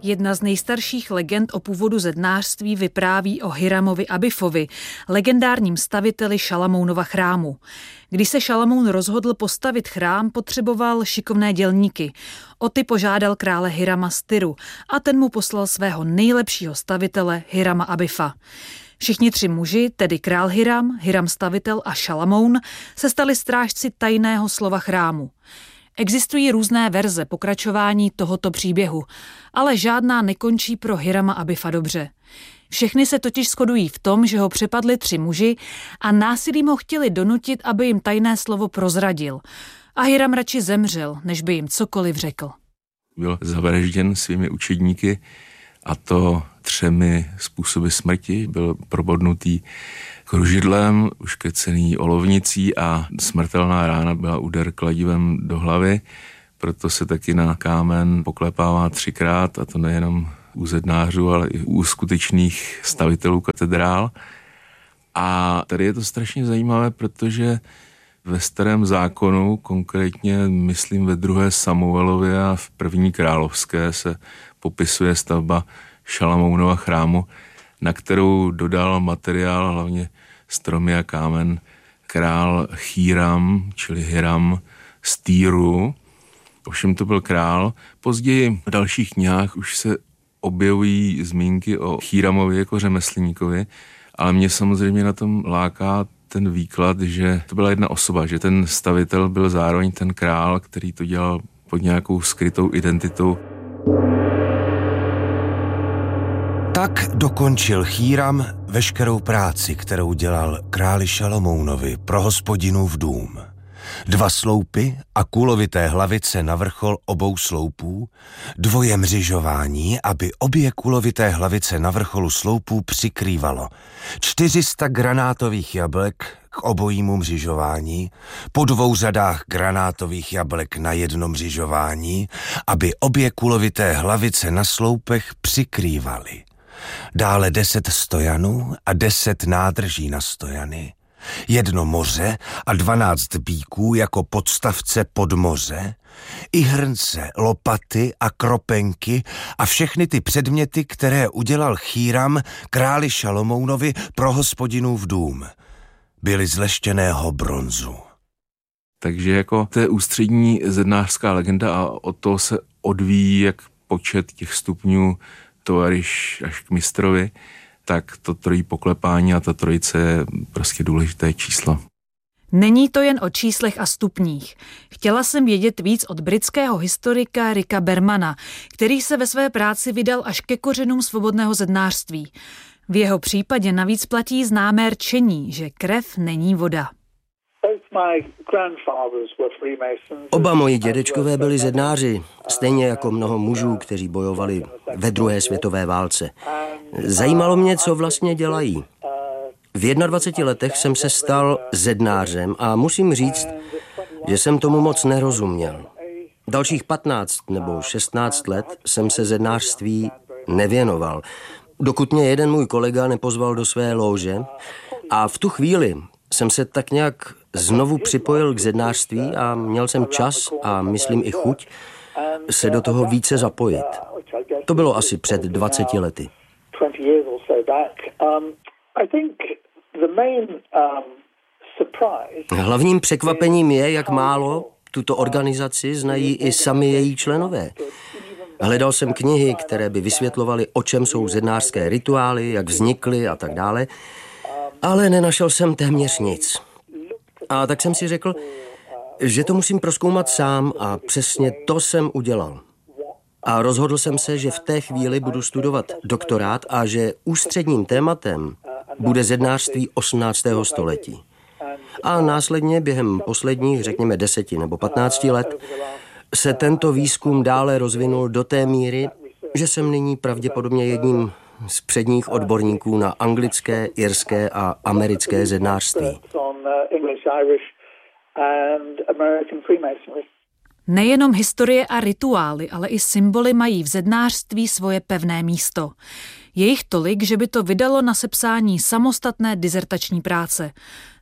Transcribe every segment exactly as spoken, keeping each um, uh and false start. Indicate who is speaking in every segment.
Speaker 1: Jedna z nejstarších legend o původu zednářství vypráví o Hiramovi Abifovi, legendárním staviteli Šalamounova chrámu. Když se Šalamoun rozhodl postavit chrám, potřeboval šikovné dělníky. O ty požádal krále Hirama z Tyru a ten mu poslal svého nejlepšího stavitele Hirama Abifa. Všichni tři muži, tedy král Hiram, Hiram stavitel a Šalamoun, se stali strážci tajného slova chrámu. Existují různé verze pokračování tohoto příběhu, ale žádná nekončí pro Hirama Abifa dobře. Všechny se totiž shodují v tom, že ho přepadli tři muži a násilím ho chtěli donutit, aby jim tajné slovo prozradil. A Hiram radši zemřel, než by jim cokoliv řekl.
Speaker 2: Byl zavražděn svými učedníky, a to třemi způsoby smrti. Byl probodnutý kružidlem, uškrcený olovnicí a smrtelná rána byla úder kladivem do hlavy. Proto se taky na kámen poklepává třikrát, a to nejenom u zednářů, ale i u skutečných stavitelů katedrál. A tady je to strašně zajímavé, protože ve Starém zákonu, konkrétně myslím ve druhé Samuelově a v první Královské, se popisuje stavba Šalamounova chrámu, na kterou dodal materiál, hlavně stromy a kámen, král Híram, čili Hiram z Týru. Ovšem to byl král. Později v dalších knihách už se objevují zmínky o Híramovi jako řemeslníkovi, ale mě samozřejmě na tom láká ten výklad, že to byla jedna osoba, že ten stavitel byl zároveň ten král, který to dělal pod nějakou skrytou identitou.
Speaker 3: Tak dokončil Híram veškerou práci, kterou dělal králi Šalomounovi pro Hospodinův dům. Dva sloupy a kulovité hlavice na vrchol obou sloupů, dvoje mřižování, aby obě kulovité hlavice na vrcholu sloupů přikrývalo, čtyři sta granátových jablek k obojímu mřižování, po dvou řadách granátových jablek na jedno mřižování, aby obě kulovité hlavice na sloupech přikrývaly. Dále deset stojanů a deset nádrží na stojany, jedno moře a dvanáct bíků jako podstavce pod moře, i hrnce, lopaty a kropenky a všechny ty předměty, které udělal Híram králi Šalomounovi pro Hospodinův dům. Byly z leštěného bronzu.
Speaker 2: Takže jako to je ústřední zednářská legenda a od toho se odvíjí jak počet těch stupňů tovariš až k mistrovi, tak to trojí poklepání a ta trojice je prostě důležité číslo.
Speaker 1: Není to jen o číslech a stupních. Chtěla jsem vědět víc od britského historika Ricka Bermana, který se ve své práci vydal až ke kořenům svobodného zednářství. V jeho případě navíc platí známé rčení, že krev není voda.
Speaker 4: Oba moji dědečkové byli zednáři, stejně jako mnoho mužů, kteří bojovali ve druhé světové válce. Zajímalo mě, co vlastně dělají. V dvaceti jedné letech jsem se stal zednářem a musím říct, že jsem tomu moc nerozuměl. Dalších patnáct nebo šestnáct let jsem se zednářství nevěnoval, dokud mě jeden můj kolega nepozval do své lóže a v tu chvíli jsem se tak nějak znovu připojil k zednářství a měl jsem čas a myslím i chuť se do toho více zapojit. To bylo asi před dvaceti lety. Hlavním překvapením je, jak málo tuto organizaci znají i sami její členové. Hledal jsem knihy, které by vysvětlovaly, o čem jsou zednářské rituály, jak vznikly a tak dále, ale nenašel jsem téměř nic. A tak jsem si řekl, že to musím prozkoumat sám a přesně to jsem udělal. A rozhodl jsem se, že v té chvíli budu studovat doktorát a že ústředním tématem bude zednářství osmnáctého století. A následně během posledních, řekněme, deseti nebo patnácti let se tento výzkum dále rozvinul do té míry, že jsem nyní pravděpodobně jedním z předních odborníků na anglické, irské a americké zednářství.
Speaker 1: Nejenom historie a rituály, ale i symboly mají v zednářství svoje pevné místo. Je jich tolik, že by to vydalo na sepsání samostatné dizertační práce.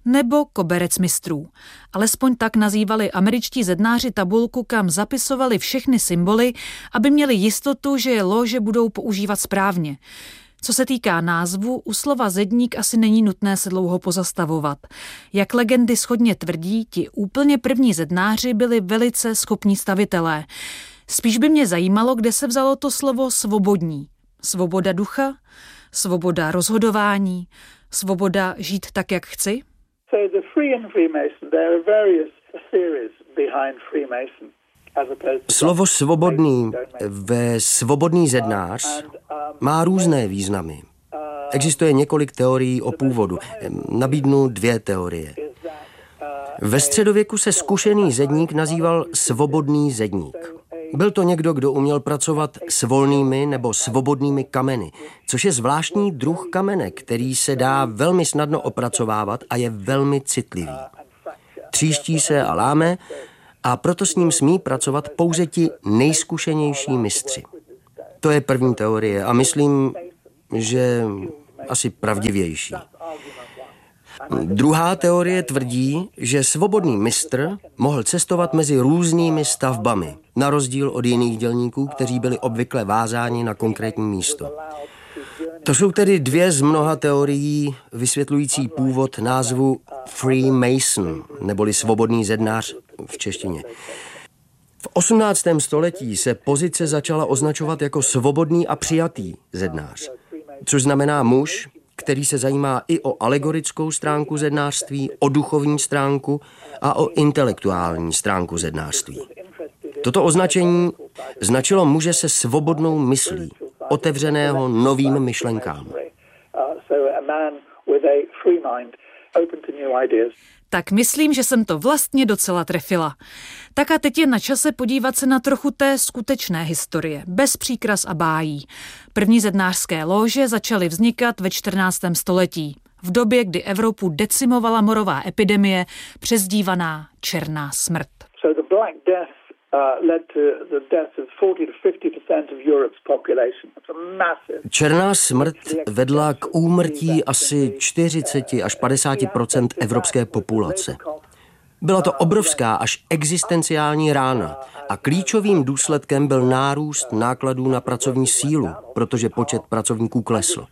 Speaker 1: nebo koberec mistrů. Alespoň tak nazývali američtí zednáři tabulku, kam zapisovali všechny symboly, aby měli jistotu, že je lóže budou používat správně. Co se týká názvu, u slova zedník asi není nutné se dlouho pozastavovat. Jak legendy shodně tvrdí, ti úplně první zednáři byli velice schopní stavitelé. Spíš by mě zajímalo, kde se vzalo to slovo svobodní. Svoboda ducha? Svoboda rozhodování? Svoboda žít tak, jak chci?
Speaker 5: So the free in Freemason, there are various theories behind Freemason.
Speaker 4: Slovo svobodný ve svobodný zednář má různé významy. Existuje několik teorií o původu. Nabídnu dvě teorie. Ve středověku se zkušený zedník nazýval svobodný zedník. Byl to někdo, kdo uměl pracovat s volnými nebo svobodnými kameny, což je zvláštní druh kamene, který se dá velmi snadno opracovávat a je velmi citlivý. Tříští se a láme, a proto s ním smí pracovat pouze ti nejzkušenější mistři. To je první teorie a myslím, že asi pravdivější. Druhá teorie tvrdí, že svobodný mistr mohl cestovat mezi různými stavbami, na rozdíl od jiných dělníků, kteří byli obvykle vázáni na konkrétní místo. To jsou tedy dvě z mnoha teorií vysvětlující původ názvu Freemason, neboli svobodný zednář v češtině. V osmnáctém století se pozice začala označovat jako svobodný a přijatý zednář, což znamená muž, který se zajímá i o alegorickou stránku zednářství, o duchovní stránku a o intelektuální stránku zednářství. Toto označení značilo muže se svobodnou myslí, otevřeného novým myšlenkám.
Speaker 1: Tak myslím, že jsem to vlastně docela trefila. Tak a teď je na čase podívat se na trochu té skutečné historie, bez příkras a bájí. První zednářské lóže začaly vznikat ve čtrnáctém století, v době, kdy Evropu decimovala morová epidemie, přezdívaná Černá smrt.
Speaker 5: So the Black Death uh, led to the death of forty to fifty percent of Europe's population. It's a massive.
Speaker 4: Černá smrt vedla k úmrtí asi čtyřicet až padesát procent evropské populace. Byla to obrovská až existenciální rána a klíčovým důsledkem byl nárůst nákladů na pracovní sílu, protože počet pracovníků klesl.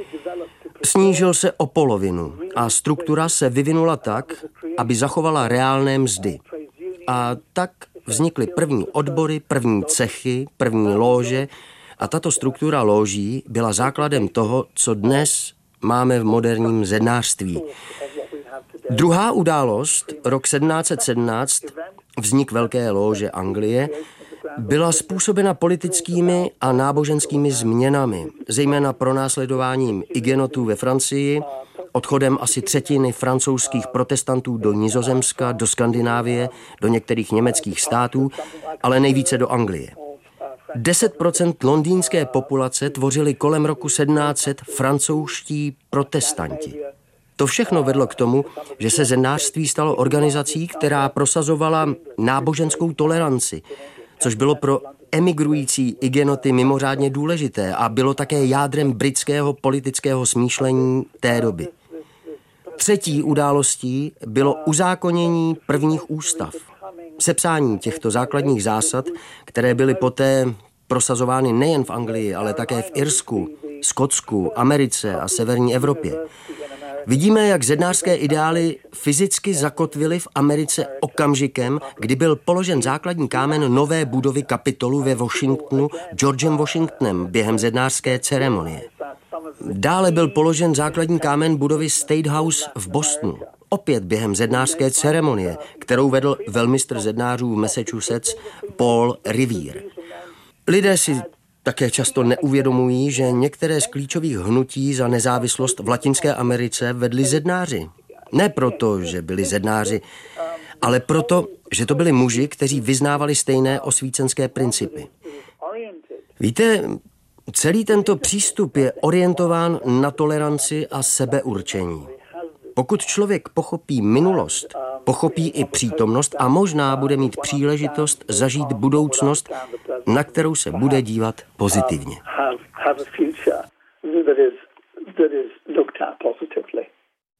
Speaker 4: Snížil se o polovinu a struktura se vyvinula tak, aby zachovala reálné mzdy. A tak vznikly první odbory, první cechy, první lóže a tato struktura lóží byla základem toho, co dnes máme v moderním zednářství. Druhá událost, rok sedmnáct set sedmnáct, vznik Velké lóže Anglie, byla způsobena politickými a náboženskými změnami, zejména pronásledováním igenotů ve Francii, odchodem asi třetiny francouzských protestantů do Nizozemska, do Skandinávie, do některých německých států, ale nejvíce do Anglie. deset procent londýnské populace tvořili kolem roku sedmnáct set francouzští protestanti. To všechno vedlo k tomu, že se zednářství stalo organizací, která prosazovala náboženskou toleranci, což bylo pro emigrující igenoty mimořádně důležité a bylo také jádrem britského politického smýšlení té doby. Třetí událostí bylo uzákonění prvních ústav. Sepsání těchto základních zásad, které byly poté prosazovány nejen v Anglii, ale také v Irsku, Skotsku, Americe a severní Evropě. Vidíme, jak zednářské ideály fyzicky zakotvily v Americe okamžikem, kdy byl položen základní kámen nové budovy Kapitolu ve Washingtonu Georgem Washingtonem během zednářské ceremonie. Dále byl položen základní kámen budovy State House v Bostonu, opět během zednářské ceremonie, kterou vedl velmistr zednářů v Massachusetts Paul Revere. Lidé si také často neuvědomují, že některé z klíčových hnutí za nezávislost v Latinské Americe vedli zednáři. Ne proto, že byli zednáři, ale proto, že to byli muži, kteří vyznávali stejné osvícenské principy. Víte, celý tento přístup je orientován na toleranci a sebeurčení. Pokud člověk pochopí minulost, pochopí i přítomnost a možná bude mít příležitost zažít budoucnost, na kterou se bude dívat pozitivně.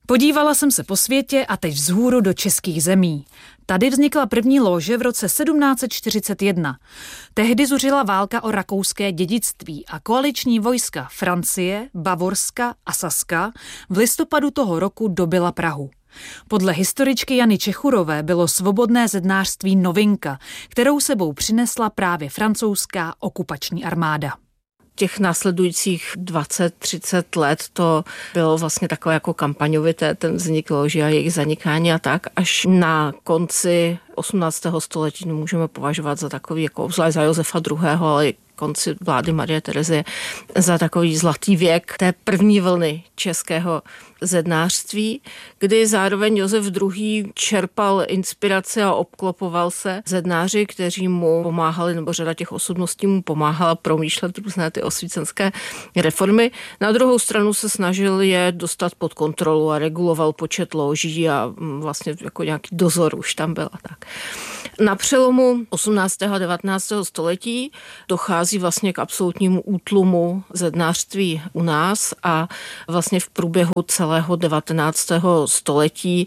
Speaker 1: Podívala jsem se po světě a teď vzhůru do českých zemí. Tady vznikla první lóže v roce sedmnáct set čtyřicet jedna. Tehdy zuřila válka o rakouské dědictví a koaliční vojska Francie, Bavorska a Saska v listopadu toho roku dobyla Prahu. Podle historičky Jany Čechurové bylo svobodné zednářství novinka, kterou sebou přinesla právě francouzská okupační armáda.
Speaker 6: Těch následujících dvacet třicet let to bylo vlastně takové jako kampaňovité, ten vznik lóží a jejich zanikání a tak, až na konci osmnáctého století můžeme považovat za takový, jako obzvlášť za Josefa druhého., ale konci vlády Marie Terezie, za takový zlatý věk té první vlny českého zednářství, kdy zároveň Josef druhý. čerpal inspiraci a obklopoval se zednáři, kteří mu pomáhali, nebo řada těch osobností mu pomáhala promýšlet různé ty osvícenské reformy. Na druhou stranu se snažil je dostat pod kontrolu a reguloval počet lóží a vlastně jako nějaký dozor už tam byl a tak. Na přelomu osmnáctého a devatenáctého století dochází vlastně k absolutnímu útlumu zednářství u nás a vlastně v průběhu celého devatenáctého století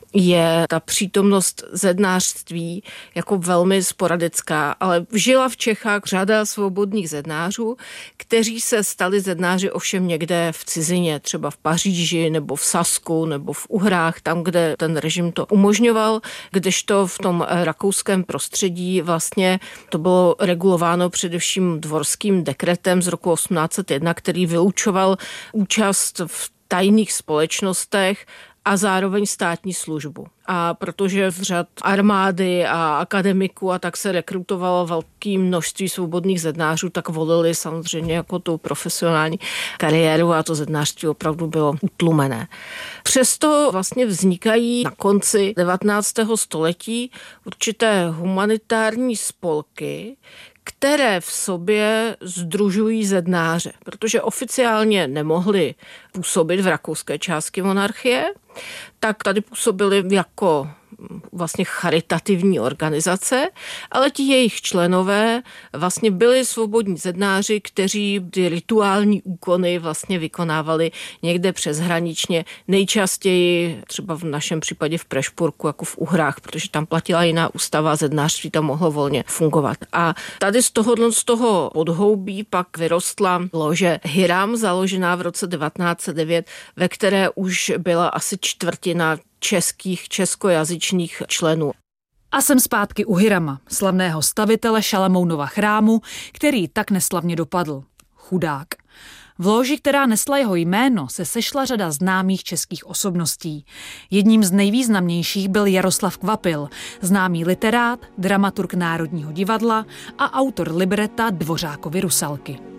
Speaker 6: je ta přítomnost zednářství jako velmi sporadická, ale žila v Čechách řada svobodných zednářů, kteří se stali zednáři ovšem někde v cizině, třeba v Paříži nebo v Sasku nebo v Uhrách, tam, kde ten režim to umožňoval, kdežto v tom rakouském prostředí vlastně to bylo regulováno především dvorským dekretem z roku osmnáct set jedna, který vylučoval účast v tajných společnostech a zároveň státní službu. A protože z řad armády a akademiků a tak se rekrutovalo velké množství svobodných zednářů, tak volili samozřejmě jako tu profesionální kariéru a to zednářství opravdu bylo utlumené. Přesto vlastně vznikají na konci devatenáctého století určité humanitární spolky, které v sobě sdružují zednáře, protože oficiálně nemohli působit v rakouské části monarchie, tak tady působili jako vlastně charitativní organizace, ale ti jejich členové vlastně byli svobodní zednáři, kteří ty rituální úkony vlastně vykonávali někde přeshraničně, nejčastěji třeba v našem případě v Prešpurku, jako v Uhrách, protože tam platila jiná ústava a zednářství tam mohlo volně fungovat. A tady z tohohle z toho podhoubí pak vyrostla lože Hiram, založená v roce devatenáct set devět, ve které už byla asi čtvrtina českých, českojazyčných členů.
Speaker 1: A jsem zpátky u Hirama, slavného stavitele Šalamounova chrámu, který tak neslavně dopadl. Chudák. V lóži, která nesla jeho jméno, se sešla řada známých českých osobností. Jedním z nejvýznamnějších byl Jaroslav Kvapil, známý literát, dramaturg Národního divadla a autor libreta Dvořákovy Rusalky.